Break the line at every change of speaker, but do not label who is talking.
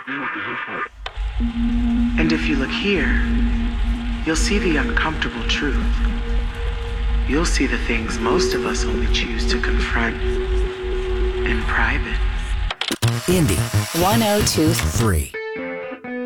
And if you look here, you'll see the uncomfortable truth. You'll see the things most of us only choose to confront in private.
Indy
1023.